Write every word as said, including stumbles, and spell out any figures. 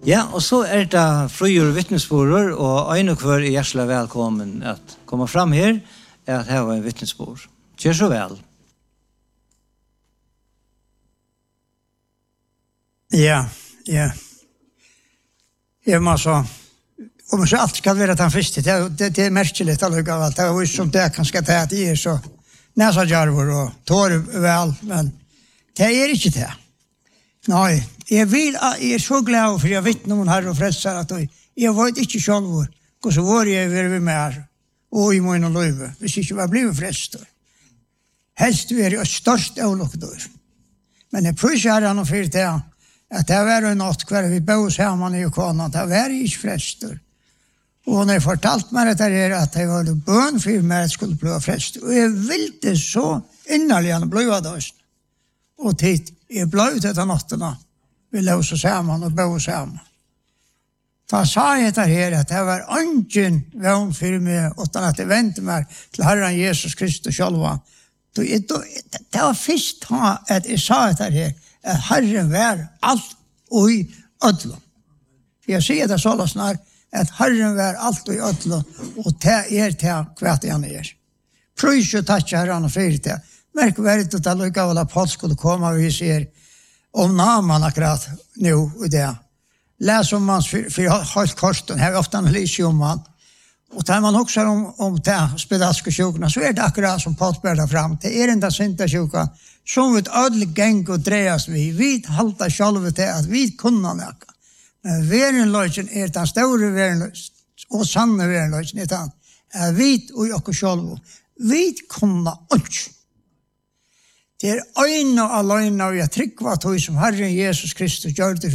Ja, og så er det frigjør vittnesbord, og en og hver er hjertelig velkommen at komme fram her, at her var en vittnesbord. Kjør så vel. Ja, ja. Jeg må så, om så alt skal være den første, det, det, det er merkelig allikevel, det er jo som det kan skal ta at jeg er så næsa djarver og tår vel, men det er ikke det. Nei, jeg, vil, jeg er så glad for jeg vet noen her og frelser at jeg, jeg vet ikke selv hvordan var jeg vil være med her og i min løyve, hvis jeg ikke var blevet frelster. Helst vi er jo størst avlukkedør. Men jeg prøver her han og fyrt det, at det var jo något hver vi bor sammen i Ukona, det var ikke frelster. Og når jeg fortalte meg dette her, at jeg var bøn for meg at jeg skulle bli frelster, og jeg ville så innerlig han bli av det. Og tid, jeg ble ut etter nattene, vi lå så sammen og bo sammen. Da sa jeg dette her, at det var ingen vøn for meg, utan at jeg ventet meg til Herren Jesus Kristus selv. Det var først at jeg sa dette her, at Herren var alt og i ødlo. Jeg sier det så snart, at Herren var alt og i ødlo, og det er til hva han er. Prøys og takk Herren og fyrir til. Merk verdt at det lukket vel at Paul skulle komme, og vi sier om namen akkurat nå i det. Les om hans for høyt korsten, her ofte han lyser om han. Og tar man også om, om det spedalske sjukene, så er det akkurat som Paul bør fram. Det er enda synda sjuka, som vi ødelig geng og dreies vi. Vi halter selv til at vi kunne noe. Men verenløsjen er den store verenløsjen, og sanne verenløsjen er den. Er vi og oss selv. Vi kunne ikke. Det er øyne og alene, og jeg trykker hva tog som Herren Jesus Kristus gjør det